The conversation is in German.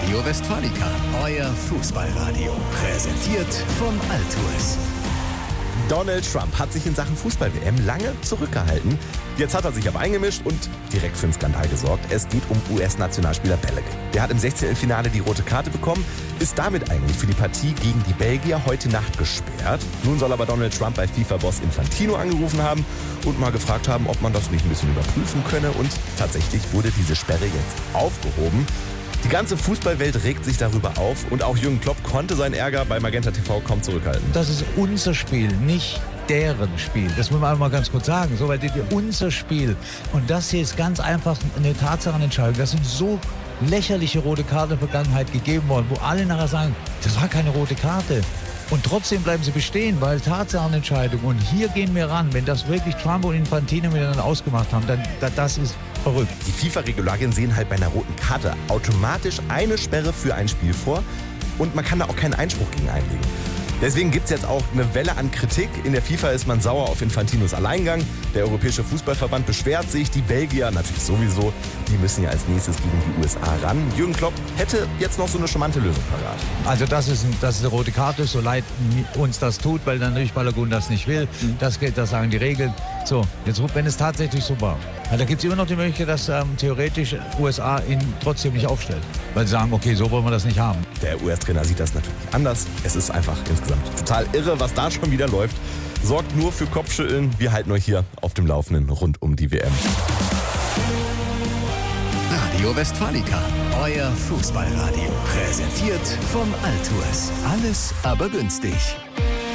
Radio Westfalica, euer Fußballradio. Präsentiert von Altours. Donald Trump hat sich in Sachen Fußball-WM lange zurückgehalten. Jetzt hat er sich aber eingemischt und direkt für einen Skandal gesorgt. Es geht um US-Nationalspieler Balogun. Der hat im 16. Finale die rote Karte bekommen, ist damit eigentlich für die Partie gegen die Belgier heute Nacht gesperrt. Nun soll aber Donald Trump bei FIFA-Boss Infantino angerufen haben und mal gefragt haben, ob man das nicht ein bisschen überprüfen könne. Und tatsächlich wurde diese Sperre jetzt aufgehoben. Die ganze Fußballwelt regt sich darüber auf und auch Jürgen Klopp konnte seinen Ärger bei Magenta TV kaum zurückhalten. Das ist unser Spiel, nicht deren Spiel. Das muss man mal ganz kurz sagen. So, weil unser Spiel. Und das hier ist ganz einfach eine Tatsachenentscheidung. Das sind so lächerliche rote Karten in der Vergangenheit gegeben worden, wo alle nachher sagen, das war keine rote Karte. Und trotzdem bleiben sie bestehen, weil Tatsachenentscheidung. Und hier gehen wir ran. Wenn das wirklich Trump und Infantino miteinander ausgemacht haben, dann das ist verrückt. Die FIFA-Regularien sehen halt bei einer roten Karte automatisch eine Sperre für ein Spiel vor und man kann da auch keinen Einspruch gegen einlegen. Deswegen gibt es jetzt auch eine Welle an Kritik. In der FIFA ist man sauer auf Infantinos Alleingang. Der Europäische Fußballverband beschwert sich. Die Belgier natürlich sowieso. Die müssen ja als nächstes gegen die USA ran. Jürgen Klopp hätte jetzt noch so eine charmante Lösung parat. Also das ist eine rote Karte, so leid uns das tut, weil dann natürlich Balogun das nicht will. Das sagen die Regeln. So, jetzt wenn es tatsächlich so war. Da gibt es immer noch die Möglichkeit, dass theoretisch USA ihn trotzdem nicht aufstellt. Weil sie sagen, okay, so wollen wir das nicht haben. Der US-Trainer sieht das natürlich anders. Es ist einfach insgesamt total irre, was da schon wieder läuft. Sorgt nur für Kopfschütteln. Wir halten euch hier auf dem Laufenden rund um die WM. Radio Westfalica, euer Fußballradio. Präsentiert von Altours. Alles aber günstig.